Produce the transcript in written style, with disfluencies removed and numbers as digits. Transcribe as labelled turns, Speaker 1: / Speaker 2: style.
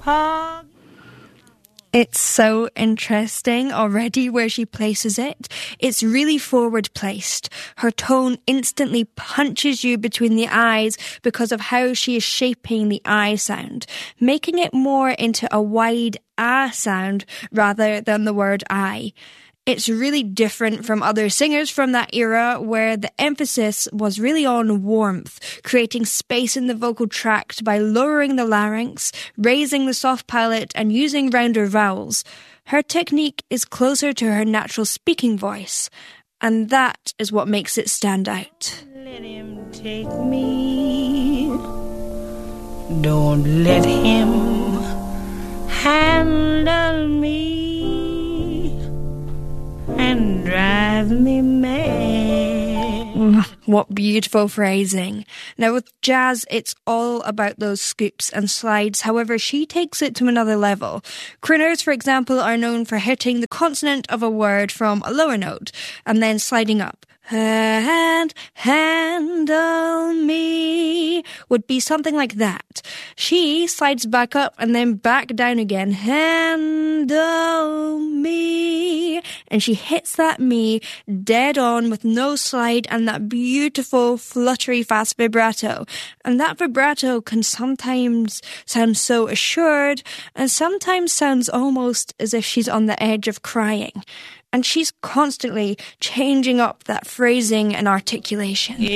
Speaker 1: hug.
Speaker 2: It's so interesting already where she places it. It's really forward placed. Her tone instantly punches you between the eyes because of how she is shaping the I sound, making it more into a wide ah sound rather than the word I. It's really different from other singers from that era where the emphasis was really on warmth, creating space in the vocal tract by lowering the larynx, raising the soft palate and using rounder vowels. Her technique is closer to her natural speaking voice, and that is what makes it stand out.
Speaker 1: Let him take me. Don't let him handle me and drive me mad.
Speaker 2: What beautiful phrasing. Now with jazz, it's all about those scoops and slides. However, she takes it to another level. Crooners, for example, are known for hitting the consonant of a word from a lower note and then sliding up. And handle me would be something like that. She slides back up and then back down again. Handle me. And she hits that me dead on with no slide and that beautiful fluttery fast vibrato. And that vibrato can sometimes sound so assured and sometimes sounds almost as if she's on the edge of crying. And she's constantly changing up that phrasing and articulation.